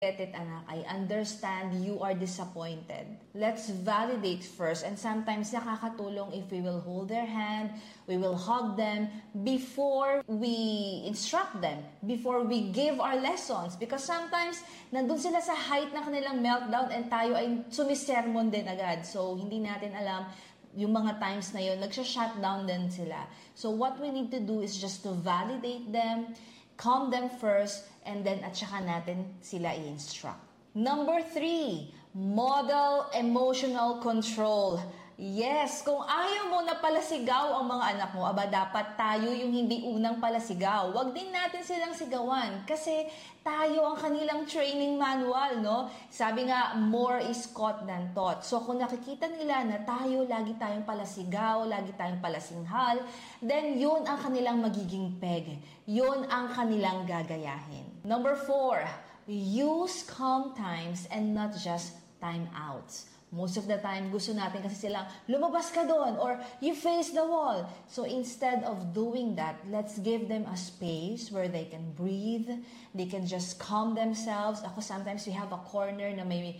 Get it, anak. I understand you are disappointed. Let's validate first. And sometimes nakakatulong if we will hold their hand, we will hug them before we instruct them, before we give our lessons. Because sometimes, nandun sila sa height ng kanilang meltdown and tayo ay sumisermon din agad. So, hindi natin alam yung mga times na yun, nagsha-shutdown din sila. So, what we need to do is just to validate them, calm them first, and then at saka natin sila i-instruct. Number 3, model emotional control. Yes, kung ayaw mo na palasigaw ang mga anak mo, dapat tayo yung hindi unang palasigaw. Huwag din natin silang sigawan kasi tayo ang kanilang training manual, no? Sabi nga, more is caught than taught. So kung nakikita nila na tayo, lagi tayong palasigaw, lagi tayong palasinghal, then yun ang kanilang magiging peg. Yun ang kanilang gagayahin. Number 4, use calm times and not just time outs. Most of the time, gusto natin kasi silang, lumabas ka doon, or you face the wall. So instead of doing that, let's give them a space where they can breathe, they can just calm themselves. Ako, sometimes we have a corner na may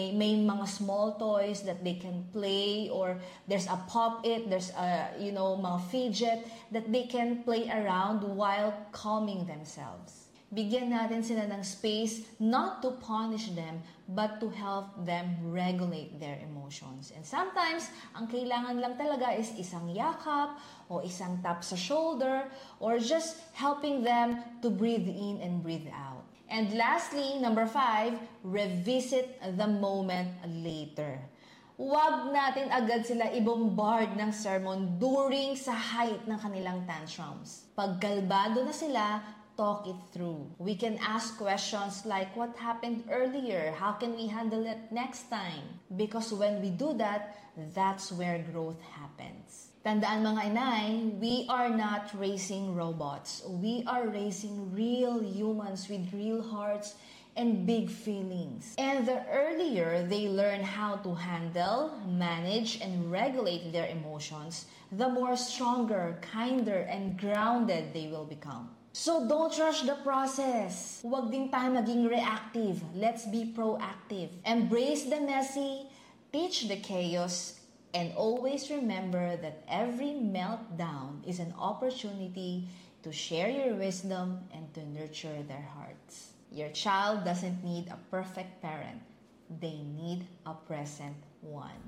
mga small toys that they can play, or there's a pop-it, there's a, mga fidget that they can play around while calming themselves. Bigyan natin sila ng space not to punish them, but to help them regulate their emotions. And sometimes, ang kailangan lang talaga is isang yakap, o isang tap sa shoulder, or just helping them to breathe in and breathe out. And lastly, number 5, revisit the moment later. Huwag natin agad sila i-bombard ng sermon during sa height ng kanilang tantrums. Pag kalbado na sila, talk it through. We can ask questions like, what happened earlier? How can we handle it next time? Because when we do that, that's where growth happens. Tandaan mga inay, we are not raising robots. We are raising real humans with real hearts and big feelings. And the earlier they learn how to handle, manage, and regulate their emotions, the more stronger, kinder, and grounded they will become. So don't rush the process. Huwag din tayo maging reactive. Let's be proactive. Embrace the messy, teach the chaos, and always remember that every meltdown is an opportunity to share your wisdom and to nurture their hearts. Your child doesn't need a perfect parent. They need a present one.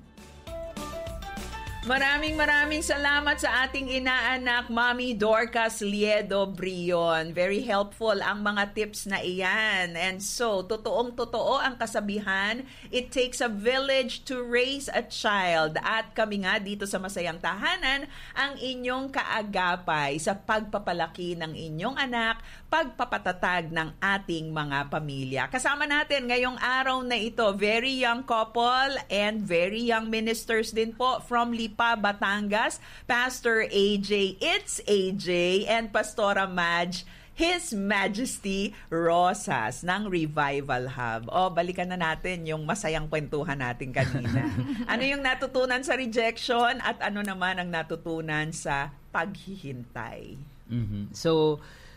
Maraming salamat sa ating inaanak, Mommy Dorcas Liedo Brion. Very helpful ang mga tips na iyan. And so, totoong-totoo ang kasabihan, it takes a village to raise a child. At kami nga dito sa Masayang Tahanan, ang inyong kaagapay sa pagpapalaki ng inyong anak, pagpapatatag ng ating mga pamilya. Kasama natin ngayong araw na ito, very young couple and very young ministers din po from Lipa, Batangas, Pastor AJ, it's AJ, and Pastora Madge, His Majesty Rosas ng Revival Hub. Balikan na natin yung masayang kwentuhan natin kanina. Ano yung natutunan sa rejection at ano naman ang natutunan sa paghihintay? Mm-hmm. So,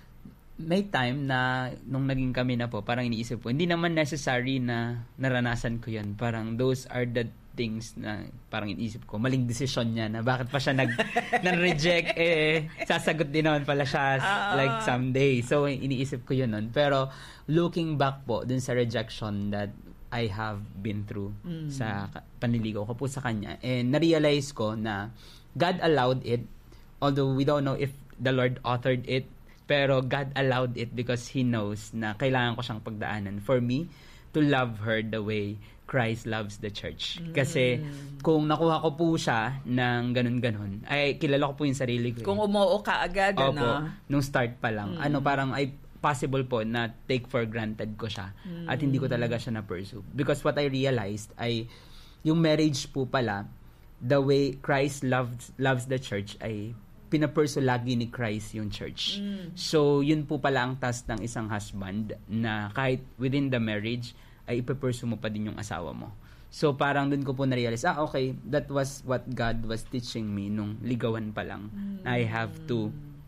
may time na nung naging kami na po, parang iniisip ko, hindi naman necessary na naranasan ko yan. Parang those are the things na parang iniisip ko, maling desisyon niya na bakit pa siya nag-reject, sasagot din naman pala siya like someday. So, iniisip ko yun nun. Pero, looking back po dun sa rejection that I have been through sa panliligaw ko po sa kanya, and na-realize ko na God allowed it, although we don't know if the Lord authored it, pero God allowed it because He knows na kailangan ko siyang pagdaanan for me to love her the way Christ loves the church. Kasi kung nakuha ko po siya ng ganun-ganun, ay kilala ko po yung sarili ko. Kung umuo ka agad, nung start pa lang. Parang ay possible po na take for granted ko siya at hindi ko talaga siya na-pursue. Because what I realized ay yung marriage po pala, the way Christ loves the church ay pinapurso lagi ni Christ yung church. So, yun po pala ang task ng isang husband na kahit within the marriage, ay ipapurso mo pa din yung asawa mo. So, parang dun ko po na-realize, okay, that was what God was teaching me nung ligawan pa lang. I have to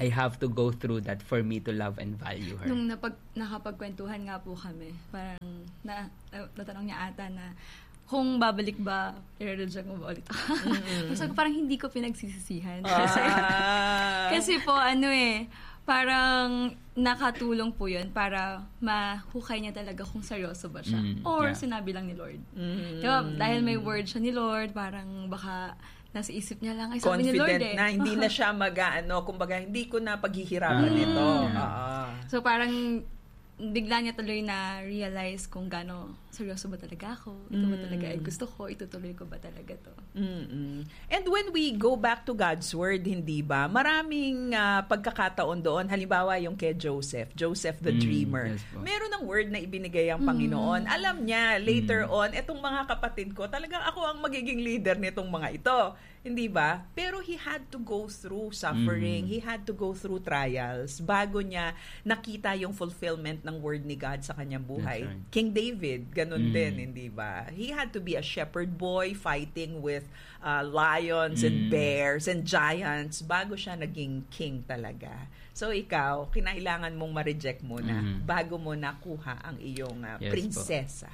I have to go through that for me to love and value her. Nung nakapagkwentuhan nga po kami, parang natanong niya ata na kung babalik ba, i-reject mo ba ulit ako? So, parang hindi ko pinagsisisihan. Kasi po, parang nakatulong po yun para mahukay niya talaga kung seryoso ba siya. Or sinabi lang ni Lord. Diba? Dahil may word siya ni Lord, parang baka nasa isip niya lang, ay sabi ni Lord confident na hindi na siya kumbaga hindi ko na paghihirapan ito. So parang bigla niya tuloy na realize kung gaano seryoso ba talaga ako, ito ba talaga ay gusto ko, itutuloy ko ba talaga to. And when we go back to God's Word, hindi ba, maraming pagkakataon doon, halimbawa yung kay Joseph the dreamer, yes po. meron ng word na ibinigay ang Panginoon. Alam niya, later on, etong mga kapatid ko, talagang ako ang magiging leader nitong mga ito. Hindi ba? Pero he had to go through suffering. He had to go through trials bago niya nakita yung fulfillment ng word ni God sa kanyang buhay. That's right. King David, ganun din, hindi ba? He had to be a shepherd boy fighting with lions and bears and giants bago siya naging king talaga. So ikaw, kinailangan mong ma-reject muna bago mo nakuha ang iyong prinsesa.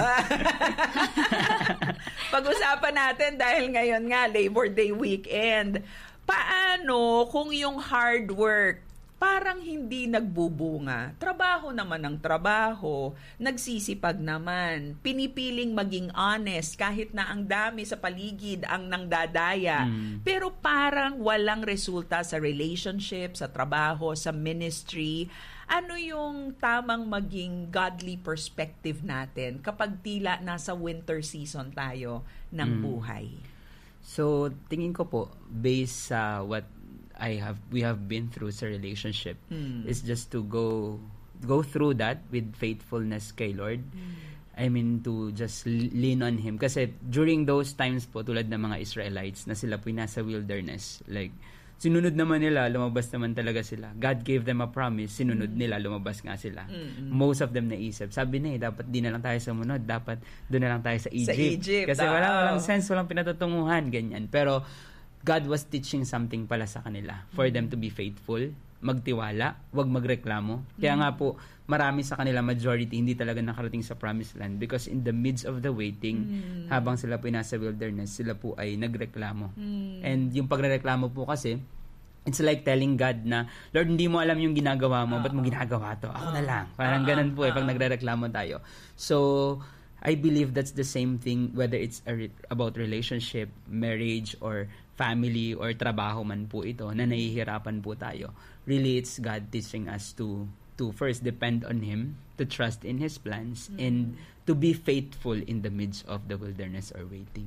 Pag-usapan natin dahil ngayon nga Labor Day weekend. Paano kung yung hard work parang hindi nagbubunga? Trabaho naman ang trabaho, nagsisipag naman, pinipiling maging honest kahit na ang dami sa paligid ang nangdadaya. Pero parang walang resulta sa relationship, sa trabaho, sa ministry. Ano yung tamang maging godly perspective natin kapag tila nasa winter season tayo ng buhay? So, tingin ko po, based sa what we have been through sa relationship, is just to go through that with faithfulness kay Lord. I mean, to just lean on Him. Kasi during those times po, tulad ng mga Israelites na sila po nasa wilderness, like, sinunod naman nila, lumabas naman talaga sila. God gave them a promise, sinunod nila, lumabas nga sila. Most of them naisip. Sabi na dapat di na lang tayo sumunod, dapat doon na lang tayo sa Egypt. Sa Egypt. Kasi walang sense, walang pinatutunguhan, ganyan. Pero God was teaching something pala sa kanila for them to be faithful, magtiwala, wag magreklamo. Kaya nga po, marami sa kanila, majority, hindi talaga nakarating sa promised land because in the midst of the waiting, habang sila po nasa wilderness, sila po ay nagreklamo. And yung pagrereklamo po kasi, it's like telling God na, Lord, hindi mo alam yung ginagawa mo, ba't mo ginagawa to? Ako na lang. Parang ganun po pag nagrereklamo tayo. So, I believe that's the same thing whether it's about relationship, marriage, or family, or trabaho man po ito, na nahihirapan po tayo. Really, it's God teaching us to first depend on Him, to trust in His plans, and to be faithful in the midst of the wilderness or waiting.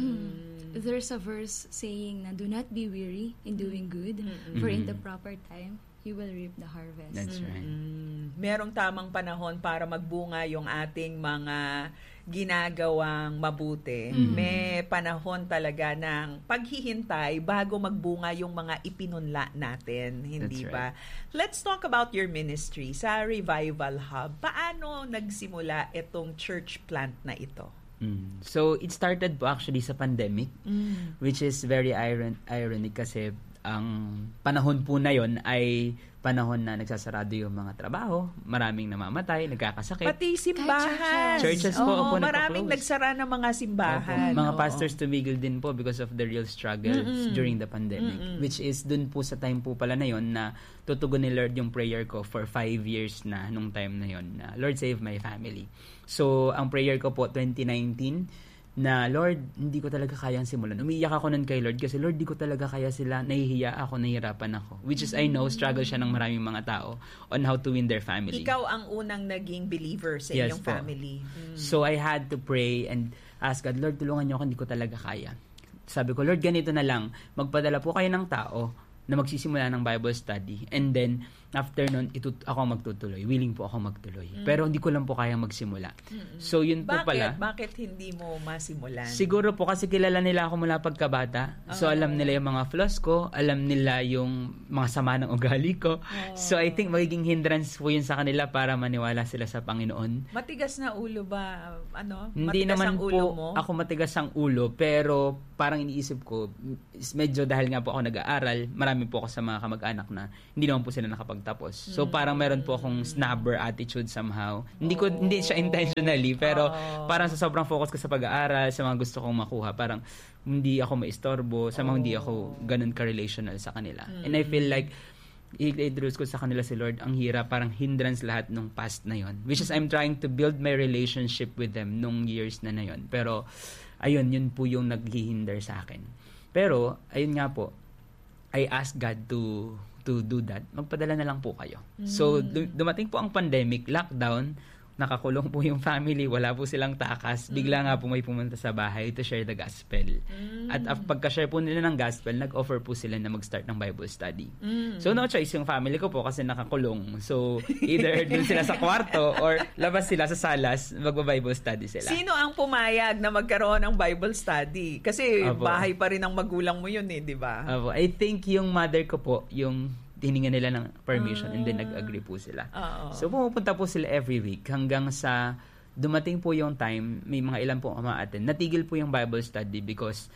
There's a verse saying na, do not be weary in doing good, for in the proper time, you will reap the harvest. That's right. Merong tamang panahon para magbunga yung ating mga ginagawang mabuti. May panahon talaga ng paghihintay bago magbunga yung mga ipinunla natin, hindi ba? Let's talk about your ministry sa Revival Hub. Paano nagsimula itong church plant na ito? So, it started po actually sa pandemic, which is very ironic kasi ang panahon po na yon ay panahon na nagsasarado yung mga trabaho, maraming namamatay, nagkakasakit. Pati simbahan. Churches po, maraming nagsara ng mga simbahan. Mga pastors tumigil din po because of the real struggles during the pandemic. Which is dun po sa time po pala na yon na tutugon ni Lord yung prayer ko for 5 years na nung time na yon na Lord save my family. So, ang prayer ko po 2019 na Lord, hindi ko talaga kayang simulan. Umiiyak ako nun kay Lord kasi Lord, di ko talaga kaya sila, nahihiya ako, nahihirapan ako. Which is, I know, struggle siya ng maraming mga tao on how to win their family. Ikaw ang unang naging believer sa iyong family. So, I had to pray and ask God, Lord, tulungan niyo ako, hindi ko talaga kaya. Sabi ko, Lord, ganito na lang, magpadala po kayo ng tao na magsisimula ng Bible study. And then, after nun, ako magtutuloy. Willing po ako magtuloy. Pero hindi ko lang po kaya magsimula. So, yun po pala. Bakit hindi mo masimulan? Siguro po kasi kilala nila ako mula pagkabata. So, alam nila yung mga flaws ko. Alam nila yung mga sama ng ugali ko. So, I think magiging hindrance po yun sa kanila para maniwala sila sa Panginoon. Matigas na ulo ba? Hindi matigas naman ang ulo po mo? ako matigas ang ulo. Pero parang iniisip ko, medyo dahil nga po ako nag-aaral, marami marami po ako sa mga kamag-anak na hindi naman po sila nakapagtapos. So parang meron po akong snobber attitude somehow. Hindi siya intentionally, pero parang sa sobrang focus ko sa pag-aaral, sa mga gusto kong makuha, parang hindi ako maistorbo, somehow hindi ako ganun ka-relational sa kanila. And I feel like i-introduce ko sa kanila si Lord, ang hirap, parang hindrance lahat nung past na yon, which is I'm trying to build my relationship with them nung years na yon. Pero ayun, yun po yung naghihinder sa akin. Pero ayun nga po, I asked God to do that. Magpadala na lang po kayo. So dumating po ang pandemic, lockdown, nakakulong po yung family, wala po silang takas. Bigla nga po may pumunta sa bahay to share the gospel. At pagka-share po nila ng gospel, nag-offer po sila na mag-start ng Bible study. So no choice yung family ko po kasi nakakulong. So either dun sila sa kwarto or labas sila sa salas, magba-Bible study sila. Sino ang pumayag na magkaroon ng Bible study? Kasi bahay pa rin ng magulang mo yun di ba? I think yung mother ko po, yung hininga nila ng permission and then nag-agree po sila. So pumupunta po sila every week hanggang sa dumating po yung time, may mga ilan po umaattend. Natigil po yung Bible study because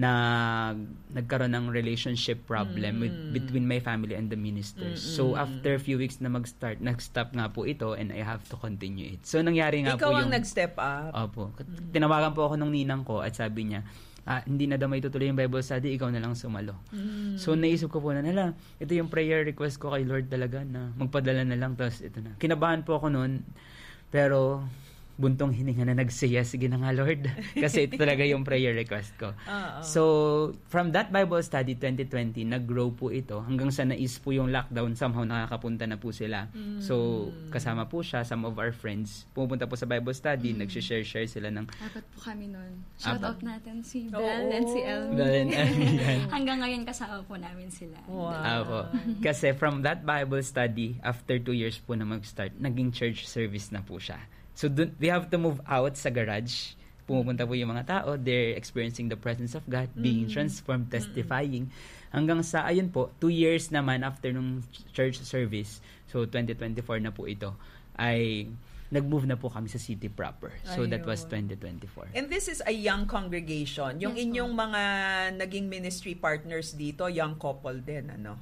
nagkaroon ng relationship problem between my family and the ministers. So after a few weeks na nag-stop nga po ito and I have to continue it. So nangyari nga Ikaw po ang nag-step up? Opo. Tinawagan po ako ng ninang ko at sabi niya, hindi na daw may tutuloy yung Bible study, ikaw na lang sumalo. So naisip ko po na, ito yung prayer request ko kay Lord talaga na magpadala na lang, tapos ito na. Kinabahan po ako noon, pero buntong hininga na nagsiya, sige na nga Lord, kasi ito talaga yung prayer request ko. So from that Bible study 2020, nag-grow po ito hanggang sa nais po yung lockdown, somehow nakakapunta na po sila. So kasama po siya, some of our friends pumunta po sa Bible study, nag-share sila ng 4 po kami nun. Shout out natin si Bel and si Elmi. Hanggang ngayon kasama po namin sila. Wow. Kasi from that Bible study, after 2 years po na mag-start, naging church service na po siya. So we have to move out sa garage. Pumupunta po yung mga tao, they're experiencing the presence of God, being transformed, testifying. Hanggang sa, ayun po, 2 years naman after nung church service, so 2024 na po ito, ay nag-move na po kami sa city proper. So that was 2024. And this is a young congregation. Yung inyong mga naging ministry partners dito, young couple din, ano?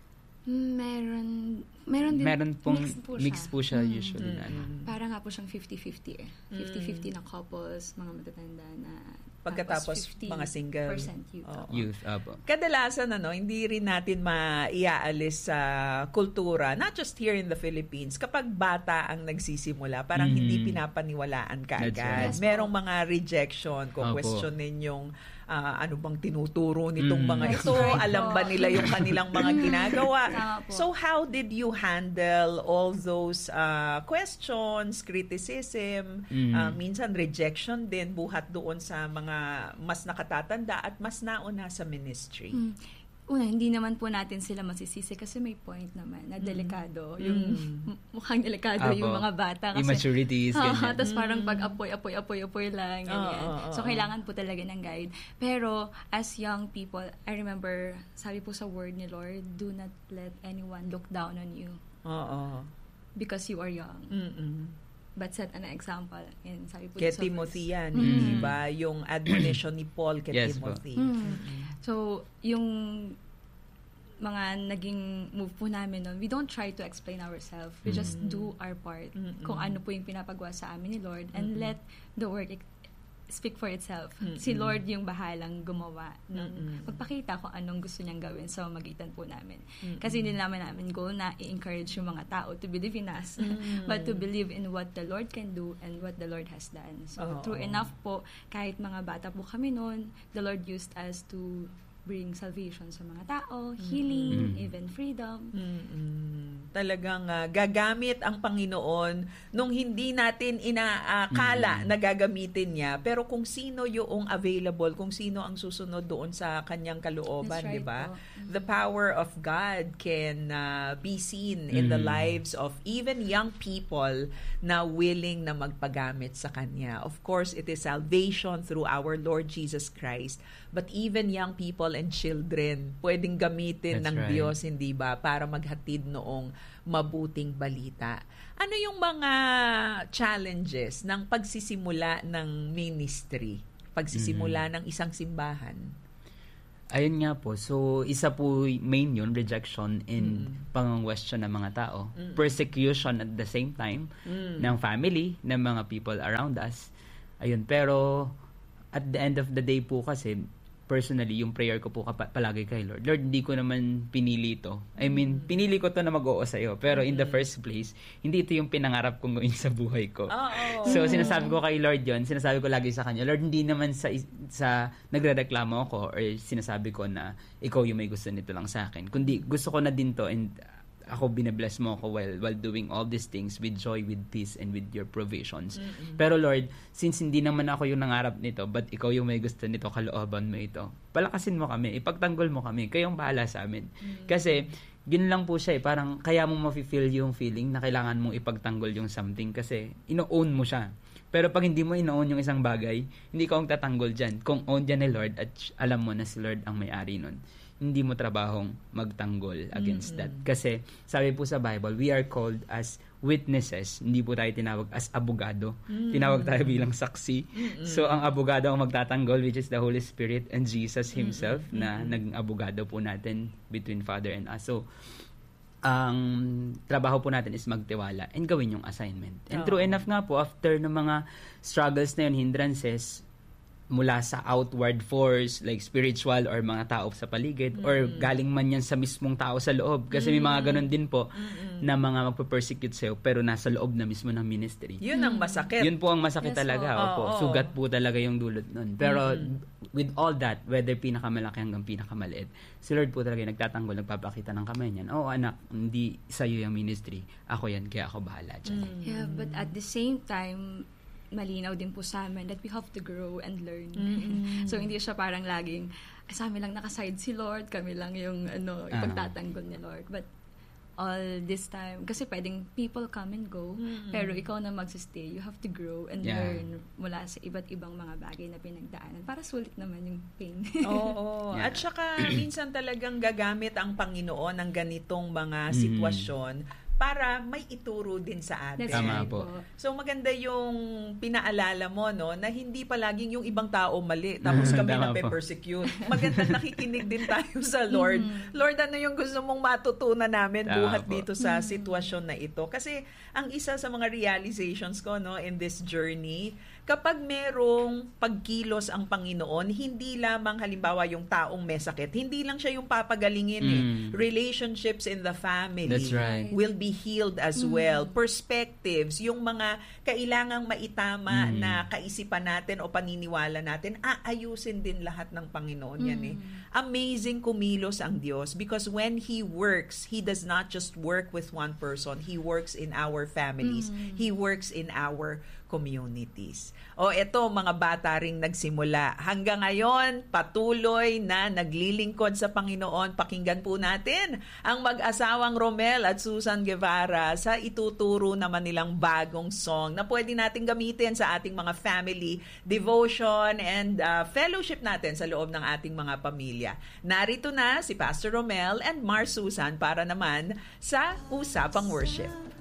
Meron din. Meron pong mix po siya usually. Para nga po siyang 50-50 eh. 50-50 na couples, mga matatanda na pagkatapos mga single youth. Kadalasan hindi rin natin maiaalis sa kultura, not just here in the Philippines, kapag bata ang nagsisimula, parang hindi pinapaniwalaan kaagad. Right. Merong mga rejection, kung questionin yung ano bang tinuturo nitong mga ito, alam ba nila yung kanilang mga ginagawa. So how did you handle all those questions, criticism, minsan rejection din buhat doon sa mga mas nakatatanda at mas nauna sa ministry? Una, hindi naman po natin sila masisisi kasi may point naman na delikado. Yung mukhang delikado yung mga bata. Kasi, immaturities, ganyan. Tapos parang pag-apoy lang, ganyan. So, kailangan po talaga ng guide. Pero, as young people, I remember, sabi po sa word ni Lord, do not let anyone look down on you. Because you are young. But set an example. And sabi po kay Timothy yan, di ba? Yung admonition ni Paul kay Timothy. So, yung mga naging move po namin nun, we don't try to explain ourselves. We just do our part. Kung ano po yung pinapagawa sa amin ni Lord and let the work speak for itself. Si Lord yung bahalang gumawa ng magpakita kung anong gusto niyang gawin sa magitan po namin. Kasi hindi namin goal na i-encourage yung mga tao to believe in us, but to believe in what the Lord can do and what the Lord has done. So, true enough po, kahit mga bata po kami noon, the Lord used us to bring salvation sa mga tao, healing, even freedom. Talagang gagamit ang Panginoon nung hindi natin inaakala na gagamitin niya, pero kung sino yung available, kung sino ang susunod doon sa kanyang kalooban, right, di ba? The power of God can be seen in the lives of even young people na willing na magpagamit sa kanya. Of course, it is salvation through our Lord Jesus Christ, but even young people and children pwedeng gamitin ng Diyos, hindi ba, para maghatid noong mabuting balita. Ano yung mga challenges ng pagsisimula ng ministry, pagsisimula ng isang simbahan? Ayun nga po. So, isa po main yun, rejection and pang-question ng mga tao. Persecution at the same time ng family, ng mga people around us. Ayun, pero at the end of the day po kasi, personally, yung prayer ko po palagi kay Lord. Lord, hindi ko naman pinili ito. I mean, pinili ko to na mag-oo sa'yo. Pero in the first place, hindi ito yung pinangarap kong gawin sa buhay ko. So, sinasabi ko kay Lord yon, sinasabi ko lagi sa Kanya, Lord, hindi naman sa nagrereklamo ako or sinasabi ko na ikaw yung may gusto nito lang sa akin. Kundi gusto ko na din to and ako binabless mo ako while doing all these things with joy, with peace, and with your provisions. Pero Lord, since hindi naman ako yung nangarap nito, but ikaw yung may gusto nito, kalooban mo ito, palakasin mo kami, ipagtanggol mo kami, kayong bahala sa amin. Kasi, ganoon lang po siya parang kaya mo mafe-feel yung feeling na kailangan mong ipagtanggol yung something kasi ino-own mo siya. Pero pag hindi mo ino-own yung isang bagay, hindi ka tatanggol dyan. Kung own dyan ni Lord at alam mo na si Lord ang may-ari nun, hindi mo trabahong magtanggol against that. Kasi sabi po sa Bible, we are called as witnesses. Hindi po tayo tinawag as abogado. Tinawag tayo bilang saksi. So ang abogado ang magtatanggol, which is the Holy Spirit and Jesus Himself na naging abogado po natin between Father and us. So ang trabaho po natin is magtiwala and gawin yung assignment. And true enough nga po, after ng mga struggles na yun, hindrances, mula sa outward force like spiritual or mga tao sa paligid or galing man yan sa mismong tao sa loob kasi may mga ganun din po na mga magpe-persecute sa'yo pero nasa loob na mismo ng ministry. Yun ang masakit. Yun po ang masakit talaga. Opo. Sugat po talaga yung dulot nun. Pero with all that, whether pinakamalaki hanggang pinakamaliit, si Lord po talaga nagtatanggol, nagpapakita ng kamay niyan. Anak, hindi sa'yo yung ministry. Ako yan, kaya ako bahala dyan. Yeah, but at the same time, malinaw din po sa amin that we have to grow and learn. So, hindi siya parang laging, sa amin lang nakaside si Lord, kami lang yung ipagtatanggol ni Lord. But all this time, kasi pwedeng people come and go, pero ikaw na magsistay, you have to grow and learn mula sa iba't ibang mga bagay na pinagdaanan para sulit naman yung pain. At saka, minsan talagang gagamit ang Panginoon ng ganitong mga sitwasyon para may ituro din sa atin. Tama po. So maganda yung pinaalala mo no na hindi palaging yung ibang tao mali tapos kami na persecute. Maganda nakikinig din tayo sa Lord. Lord, ano yung gusto mong matutunan namin buhat dito sa sitwasyon na ito? Kasi ang isa sa mga realizations ko no in this journey, kapag merong pagkilos ang Panginoon, hindi lamang halimbawa yung taong may sakit, hindi lang siya yung papagalingin relationships in the family will be healed as well. Perspectives, yung mga kailangang maitama na kaisipan natin o paniniwala natin, aayusin din lahat ng Panginoon yan Amazing kumilos ang Diyos because when He works, He does not just work with one person. He works in our families. He works in our communities. Eto, mga bata ring nagsimula. Hanggang ngayon, patuloy na naglilingkod sa Panginoon. Pakinggan po natin ang mag-asawang Romel at Susan Guevara sa ituturo naman nilang bagong song na pwede natin gamitin sa ating mga family devotion and fellowship natin sa loob ng ating mga pamilya. Narito na si Pastor Romel and Mar Susan para naman sa Usapang Worship.